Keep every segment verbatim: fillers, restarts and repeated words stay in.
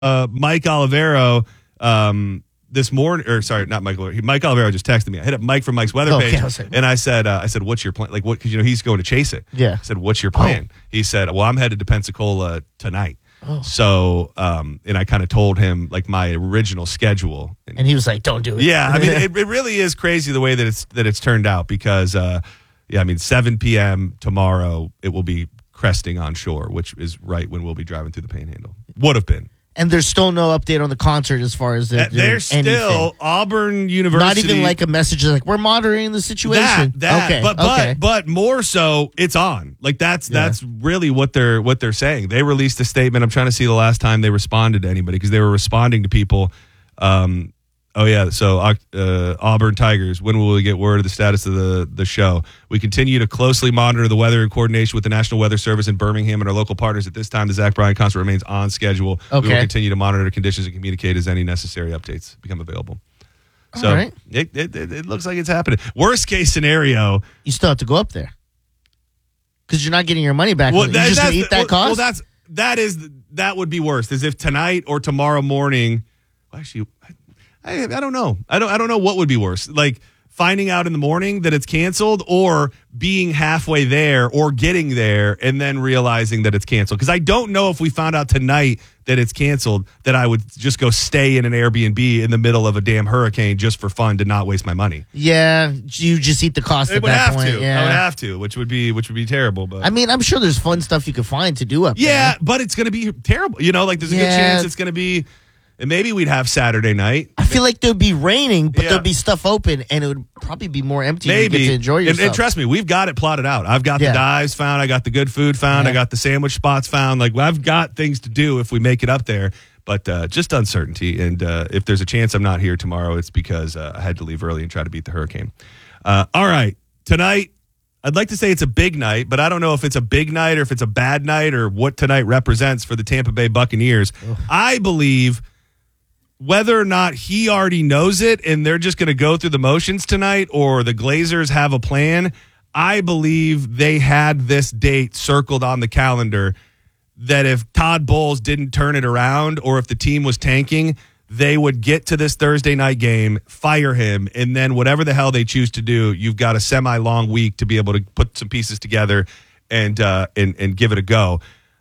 uh, Mike Olivero um, this morning, or sorry, not Mike Olivero. Mike Olivero just texted me. I hit up Mike from Mike's weather okay, page, I like, and I said, uh, I said, what's your plan? Like, what? Because you know he's going to chase it. Yeah. I said, what's your plan? Oh. He said, well, I'm headed to Pensacola tonight. Oh. So, um, and I kind of told him like my original schedule, and, and he was like, "Don't do it." Yeah, I mean, it, it really is crazy the way that it's that it's turned out because, uh, yeah, I mean, seven p.m. tomorrow it will be cresting on shore, which is right when we'll be driving through the Panhandle. Would have been. And there's still no update on the concert as far as the, there's still anything. Auburn University. Not even like a message like we're monitoring the situation. That, that. Okay, but but okay. but more so, it's on. Like that's yeah. that's really what they're what they're saying. They released a statement. I'm trying to see the last time they responded to anybody because they were responding to people. Um, oh yeah, so uh, Auburn Tigers. When will we get word of the status of the the show? We continue to closely monitor the weather in coordination with the National Weather Service in Birmingham and our local partners. At this time, the Zach Bryan concert remains on schedule. Okay. We will continue to monitor the conditions and communicate as any necessary updates become available. So All right. it, it, it, it looks like it's happening. Worst case scenario, you still have to go up there because you're not getting your money back. Well, you're that, just going to the, eat that well, cost. Well, that's that is that would be worse. As if tonight or tomorrow morning. Actually, I, I don't know. I don't. I don't know what would be worse. Like finding out in the morning that it's canceled, or being halfway there, or getting there and then realizing that it's canceled. Because I don't know if we found out tonight that it's canceled, that I would just go stay in an Airbnb in the middle of a damn hurricane just for fun to not waste my money. Yeah, you just eat the cost I at would that have point. to. Yeah. I would have to, which would be which would be terrible. But I mean, I'm sure there's fun stuff you could find to do up yeah, there. Yeah, but it's going to be terrible. You know, like there's a yeah. good chance it's going to be. And maybe we'd have Saturday night. I feel like there'd be raining, but yeah. there'd be stuff open, and it would probably be more empty. Maybe. And you get to enjoy yourself. And, and trust me, we've got it plotted out. I've got yeah. the dives found. I got the good food found. Yeah. I got the sandwich spots found. Like I've got things to do if we make it up there. But uh, just uncertainty. And uh, if there's a chance I'm not here tomorrow, it's because uh, I had to leave early and try to beat the hurricane. Uh, all right. Tonight, I'd like to say it's a big night, but I don't know if it's a big night or if it's a bad night or what tonight represents for the Tampa Bay Buccaneers. Ugh. I believe whether or not he already knows it and they're just going to go through the motions tonight, or the Glazers have a plan, I believe they had this date circled on the calendar that if Todd Bowles didn't turn it around, or if the team was tanking, they would get to this Thursday night game, fire him, and then whatever the hell they choose to do, you've got a semi-long week to be able to put some pieces together and uh, and and give it a go.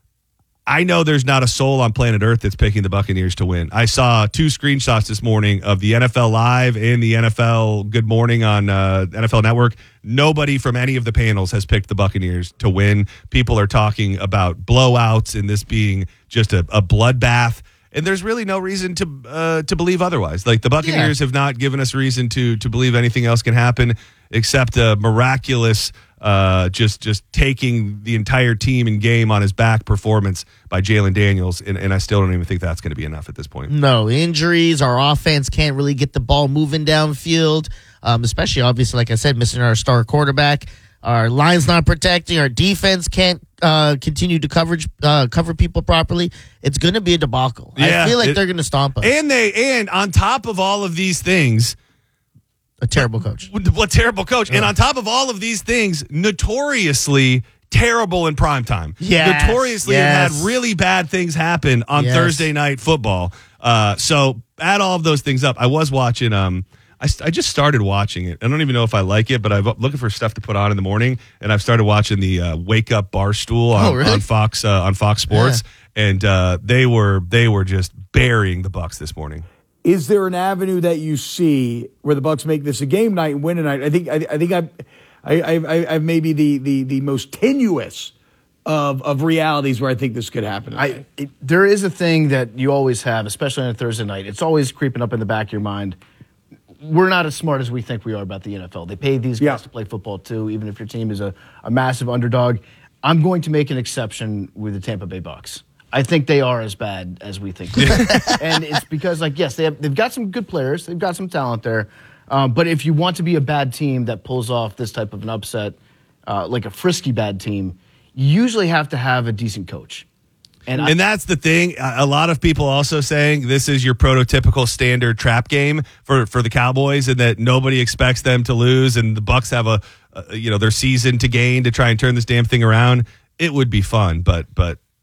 I know there's not a soul on planet Earth that's picking the Buccaneers to win. I saw two screenshots this morning of the N F L Live and the N F L Good Morning on uh, N F L Network. Nobody from any of the panels has picked the Buccaneers to win. People are talking about blowouts and this being just a, a bloodbath. And there's really no reason to uh, to believe otherwise. Like the Buccaneers yeah. have not given us reason to to believe anything else can happen except a miraculous uh, just just taking the entire team and game on his back performance by Jalen Daniels. And, and I still don't even think that's going to be enough at this point. No, injuries. Our offense can't really get the ball moving downfield, um, especially obviously, like I said, missing our star quarterback. Our line's not protecting. Our defense can't uh, continue to coverage uh, cover people properly. It's going to be a debacle. Yeah, I feel like it, they're going to stomp us. And they and on top of all of these things, a terrible coach. What terrible coach? Oh. And on top of all of these things, notoriously terrible in primetime. Yes, Notoriously yes. had really bad things happen on yes. Thursday night football. Uh, so add all of those things up. I was watching. Um, I, I just started watching it. I don't even know if I like it, but I'm looking for stuff to put on in the morning, and I've started watching the uh, Wake Up Barstool on, oh, really? on Fox uh, on Fox Sports, yeah. and uh, they were they were just burying the Bucs this morning. Is there an avenue that you see where the Bucs make this a game night and win a night? I think I, I think I, I, I, I maybe the, the, the most tenuous of of realities where I think this could happen. I, it, there is a thing that you always have, especially on a Thursday night. It's always creeping up in the back of your mind. We're not as smart as we think we are about the N F L. They pay these guys yeah. to play football too, even if your team is a, a massive underdog. I'm going to make an exception with the Tampa Bay Bucs. I think they are as bad as we think they are. And it's because, like, yes, they have, they've got some good players. They've got some talent there. Um, but if you want to be a bad team that pulls off this type of an upset, uh, like a frisky bad team, you usually have to have a decent coach. And, I, and that's the thing. A lot of people also saying this is your prototypical standard trap game for, for the Cowboys, and that nobody expects them to lose, and the Bucs have a, a you know their season to gain to try and turn this damn thing around. It would be fun, but but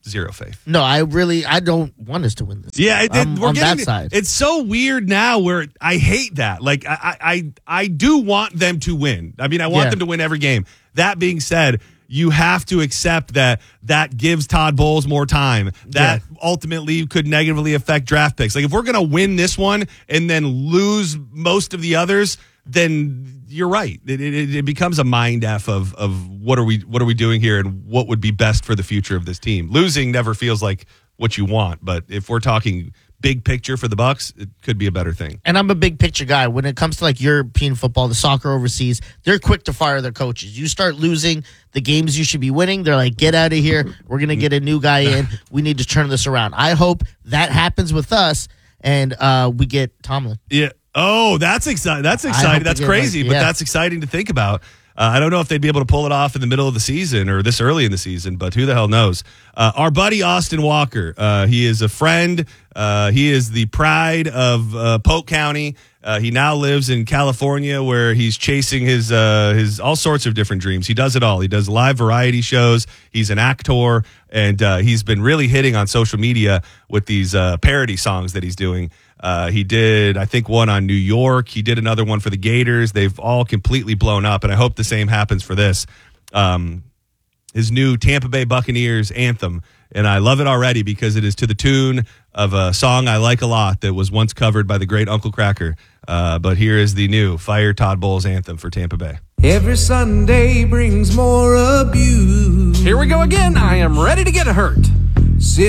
zero faith. No, I really, I don't want us to win this. Yeah, it, it, I'm we're on getting that side. It's so weird now where I hate that. Like I, I, I do want them to win. I mean, I want Yeah. them to win every game. That being said, you have to accept that that gives Todd Bowles more time. That Yeah. ultimately could negatively affect draft picks. Like if we're gonna win this one and then lose most of the others, then you're right. It, it, it becomes a mind f of of what are we what are we doing here and what would be best for the future of this team. Losing never feels like what you want, but if we're talking big picture for the Bucks, it could be a better thing. And I'm a big picture guy. When it comes to like European football, the soccer overseas, they're quick to fire their coaches. You start losing the games you should be winning, they're like, get out of here. We're going to get a new guy in. We need to turn this around. I hope that happens with us and uh, we get Tomlin. Yeah. Oh, that's exciting. That's I exciting. hope That's they get, crazy, like, but yeah. that's exciting to think about. Uh, I don't know if they'd be able to pull it off in the middle of the season or this early in the season, but who the hell knows? Uh, our buddy Austin Walker, uh, he is a friend. Uh, he is the pride of uh, Polk County. Uh, he now lives in California, where he's chasing his uh, his all sorts of different dreams. He does it all. He does live variety shows. He's an actor, and uh, he's been really hitting on social media with these uh, parody songs that he's doing. Uh, he did, I think, one on New York. He did another one for the Gators. They've all completely blown up, and I hope the same happens for this. Um, his new Tampa Bay Buccaneers anthem, and I love it already because it is to the tune of a song I like a lot that was once covered by the great Uncle Kracker. Uh, but here is the new Fire Todd Bowles anthem for Tampa Bay. Every Sunday brings more abuse. Here we go again. I am ready to get hurt. Sit